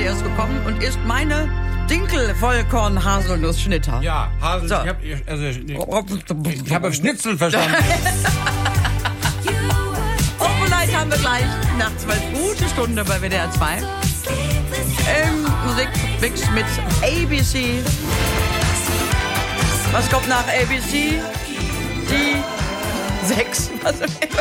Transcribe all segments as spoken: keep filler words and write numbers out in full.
gerade erst gekommen und isst meine Dinkel-Vollkorn-Haselnuss-Schnitter. Ja, Hasel, So. ich habe also, ich, ich hab Schnitzel verstanden. Oh, vielleicht haben wir gleich nach zwölf gute Stunde bei W D R zwei. Ähm, Musikmix mit A B C. Was kommt nach A B C? Die sechs. Was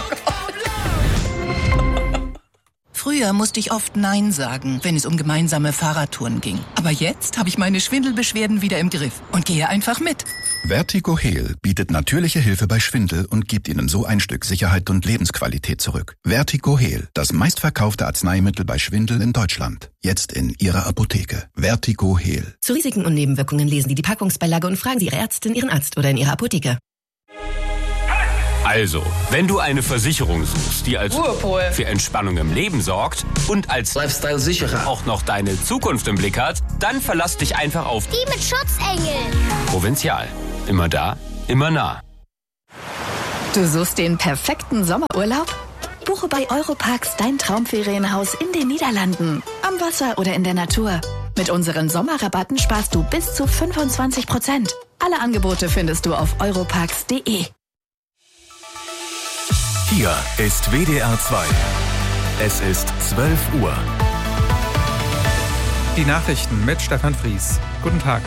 Früher musste ich oft Nein sagen, wenn es um gemeinsame Fahrradtouren ging. Aber jetzt habe ich meine Schwindelbeschwerden wieder im Griff und gehe einfach mit. Vertigo Heal bietet natürliche Hilfe bei Schwindel und gibt Ihnen so ein Stück Sicherheit und Lebensqualität zurück. Vertigo Heal, das meistverkaufte Arzneimittel bei Schwindel in Deutschland. Jetzt in Ihrer Apotheke. Vertigo Heal. Zu Risiken und Nebenwirkungen lesen Sie die Packungsbeilage und fragen Sie Ihre Ärztin, Ihren Arzt oder in Ihrer Apotheke. Also, wenn du eine Versicherung suchst, die als Ruhepol für Entspannung im Leben sorgt und als Lifestyle-Sicherer auch noch deine Zukunft im Blick hat, dann verlass dich einfach auf Die mit Schutzengeln. Provinzial. Immer da, immer nah. Du suchst den perfekten Sommerurlaub? Buche bei Europarks dein Traumferienhaus in den Niederlanden, am Wasser oder in der Natur. Mit unseren Sommerrabatten sparst du bis zu fünfundzwanzig Prozent. Alle Angebote findest du auf europarks punkt de. Hier ist W D R zwei. Es ist zwölf Uhr. Die Nachrichten mit Stefan Fries. Guten Tag.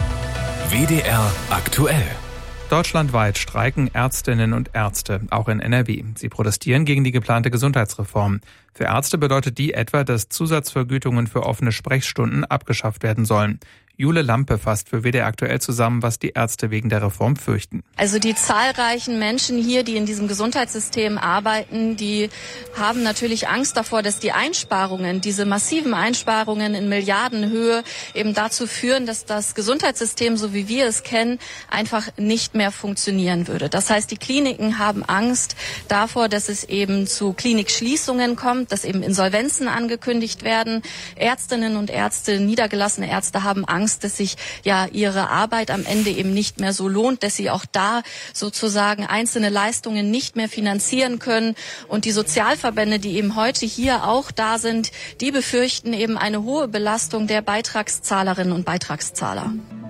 W D R aktuell. Deutschlandweit streiken Ärztinnen und Ärzte, auch in N R W. Sie protestieren gegen die geplante Gesundheitsreform. Für Ärzte bedeutet die etwa, dass Zusatzvergütungen für offene Sprechstunden abgeschafft werden sollen. Jule Lampe fasst für W D R aktuell zusammen, was die Ärzte wegen der Reform fürchten. Also die zahlreichen Menschen hier, die in diesem Gesundheitssystem arbeiten, die haben natürlich Angst davor, dass die Einsparungen, diese massiven Einsparungen in Milliardenhöhe eben dazu führen, dass das Gesundheitssystem, so wie wir es kennen, einfach nicht mehr funktionieren würde. Das heißt, die Kliniken haben Angst davor, dass es eben zu Klinikschließungen kommt, dass eben Insolvenzen angekündigt werden. Ärztinnen und Ärzte, niedergelassene Ärzte haben Angst, dass sich ja ihre Arbeit am Ende eben nicht mehr so lohnt, dass sie auch da sozusagen einzelne Leistungen nicht mehr finanzieren können. Und die Sozialverbände, die eben heute hier auch da sind, die befürchten eben eine hohe Belastung der Beitragszahlerinnen und Beitragszahler.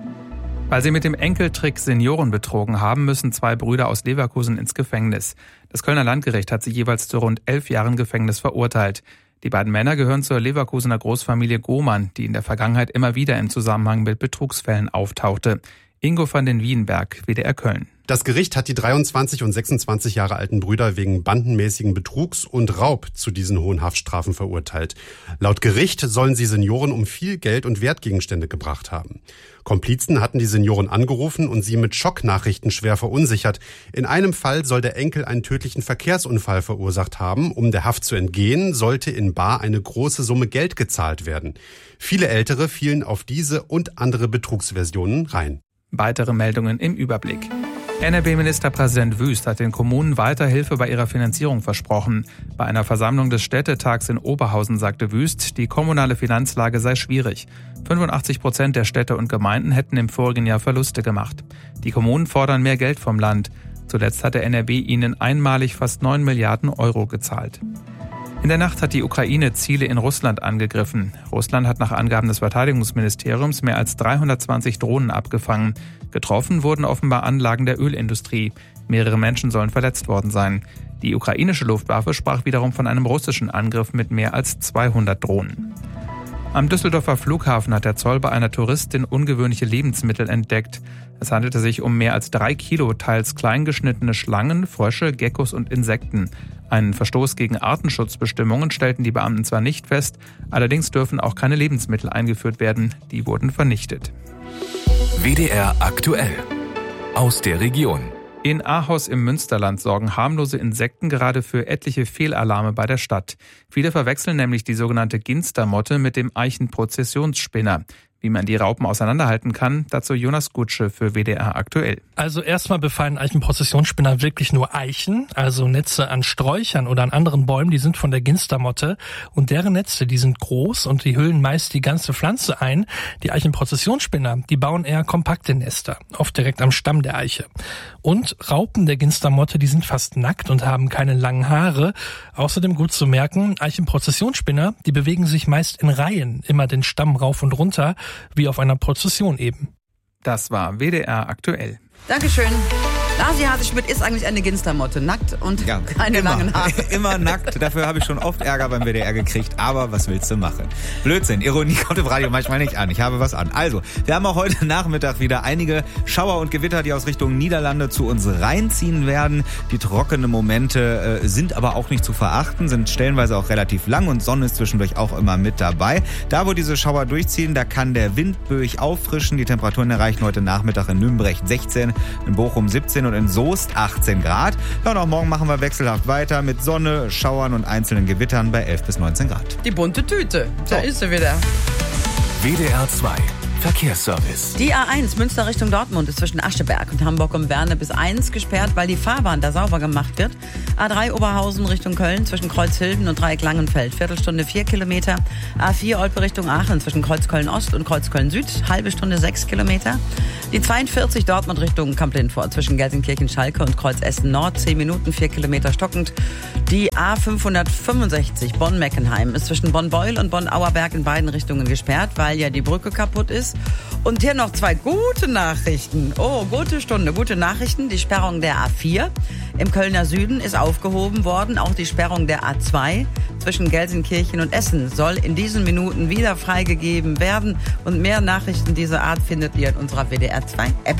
Weil sie mit dem Enkeltrick Senioren betrogen haben, müssen zwei Brüder aus Leverkusen ins Gefängnis. Das Kölner Landgericht hat sie jeweils zu rund elf Jahren Gefängnis verurteilt. Die beiden Männer gehören zur Leverkusener Großfamilie Gohmann, die in der Vergangenheit immer wieder im Zusammenhang mit Betrugsfällen auftauchte. Ingo van den Wienberg, W D R Köln. Das Gericht hat die dreiundzwanzig und sechsundzwanzig Jahre alten Brüder wegen bandenmäßigen Betrugs und Raub zu diesen hohen Haftstrafen verurteilt. Laut Gericht sollen sie Senioren um viel Geld und Wertgegenstände gebracht haben. Komplizen hatten die Senioren angerufen und sie mit Schocknachrichten schwer verunsichert. In einem Fall soll der Enkel einen tödlichen Verkehrsunfall verursacht haben. Um der Haft zu entgehen, sollte in bar eine große Summe Geld gezahlt werden. Viele Ältere fielen auf diese und andere Betrugsversionen rein. Weitere Meldungen im Überblick. N R W-Ministerpräsident Wüst hat den Kommunen weiter Hilfe bei ihrer Finanzierung versprochen. Bei einer Versammlung des Städtetags in Oberhausen sagte Wüst, die kommunale Finanzlage sei schwierig. fünfundachtzig Prozent der Städte und Gemeinden hätten im vorigen Jahr Verluste gemacht. Die Kommunen fordern mehr Geld vom Land. Zuletzt hat der N R W ihnen einmalig fast neun Milliarden Euro gezahlt. In der Nacht hat die Ukraine Ziele in Russland angegriffen. Russland hat nach Angaben des Verteidigungsministeriums mehr als dreihundertzwanzig Drohnen abgefangen. Getroffen wurden offenbar Anlagen der Ölindustrie. Mehrere Menschen sollen verletzt worden sein. Die ukrainische Luftwaffe sprach wiederum von einem russischen Angriff mit mehr als zweihundert Drohnen. Am Düsseldorfer Flughafen hat der Zoll bei einer Touristin ungewöhnliche Lebensmittel entdeckt. Es handelte sich um mehr als drei Kilo teils kleingeschnittene Schlangen, Frösche, Geckos und Insekten. Einen Verstoß gegen Artenschutzbestimmungen stellten die Beamten zwar nicht fest, allerdings dürfen auch keine Lebensmittel eingeführt werden. Die wurden vernichtet. W D R aktuell. Aus der Region. In Ahaus im Münsterland sorgen harmlose Insekten gerade für etliche Fehlalarme bei der Stadt. Viele verwechseln nämlich die sogenannte Ginstermotte mit dem Eichenprozessionsspinner. Wie man die Raupen auseinanderhalten kann, dazu Jonas Gutsche für W D R aktuell. Also erstmal befallen Eichenprozessionsspinner wirklich nur Eichen, also Netze an Sträuchern oder an anderen Bäumen, die sind von der Ginstermotte und deren Netze, die sind groß und die hüllen meist die ganze Pflanze ein. Die Eichenprozessionsspinner, die bauen eher kompakte Nester, oft direkt am Stamm der Eiche. Und Raupen der Ginstermotte, die sind fast nackt und haben keine langen Haare. Außerdem gut zu merken, Eichenprozessionsspinner, die bewegen sich meist in Reihen, immer den Stamm rauf und runter, wie auf einer Prozession eben. Das war W D R aktuell. Dankeschön. Lasi Hase-Schmidt ist eigentlich eine Ginstermotte, nackt und ja, keine immer, langen Haare. Immer nackt, dafür habe ich schon oft Ärger beim W D R gekriegt, aber was willst du machen? Blödsinn, Ironie kommt im Radio manchmal nicht an, ich habe was an. Also, wir haben auch heute Nachmittag wieder einige Schauer und Gewitter, die aus Richtung Niederlande zu uns reinziehen werden. Die trockenen Momente äh, sind aber auch nicht zu verachten, sind stellenweise auch relativ lang und Sonne ist zwischendurch auch immer mit dabei. Da, wo diese Schauer durchziehen, da kann der Wind böig auffrischen. Die Temperaturen erreichen heute Nachmittag in Nürnberg sechzehn, in Bochum siebzehn und in Soest achtzehn Grad. Ja, und auch morgen machen wir wechselhaft weiter mit Sonne, Schauern und einzelnen Gewittern bei elf bis neunzehn Grad. Die bunte Tüte, da so. Ist sie wieder. W D R zwei Verkehrsservice. Die A eins Münster Richtung Dortmund ist zwischen Ascheberg und Hamburg um Werne bis eins gesperrt, weil die Fahrbahn da sauber gemacht wird. A drei Oberhausen Richtung Köln zwischen Kreuzhilden und Dreieck Langenfeld. Viertelstunde vier Kilometer. A vier Olpe Richtung Aachen zwischen Kreuzköln Ost und Kreuzköln Süd. Halbe Stunde sechs Kilometer. Die zweiundvierzig Dortmund Richtung Kamp-Lindfort zwischen Gelsenkirchen-Schalke und Kreuz Essen Nord. zehn Minuten, vier Kilometer stockend. Die A fünfhundertfünfundsechzig Bonn-Meckenheim ist zwischen Bonn-Beul und Bonn-Auerberg in beiden Richtungen gesperrt, weil ja die Brücke kaputt ist. Und hier noch zwei gute Nachrichten. Oh, gute Stunde, gute Nachrichten. Die Sperrung der A vier im Kölner Süden ist aufgehoben worden. Auch die Sperrung der A zwei zwischen Gelsenkirchen und Essen soll in diesen Minuten wieder freigegeben werden. Und mehr Nachrichten dieser Art findet ihr in unserer W D R zwei App.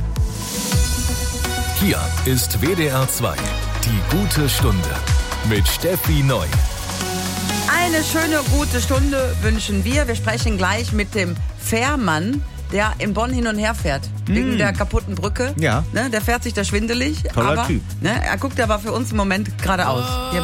Hier ist W D R zwei, die gute Stunde mit Steffi Neu. Eine schöne, gute Stunde wünschen wir. Wir sprechen gleich mit dem Fährmann, der in Bonn hin und her fährt. Wegen mm. der kaputten Brücke. Ja. Ne, der fährt sich da schwindelig. Toller aber, Typ. Ne, er guckt aber für uns im Moment geradeaus. Hier